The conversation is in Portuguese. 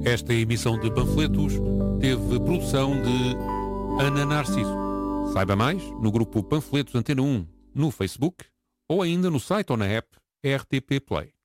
Esta emissão de panfletos teve produção de Ana Narciso. Saiba mais no grupo Panfletos Antena 1 no Facebook ou ainda no site ou na app RTP Play.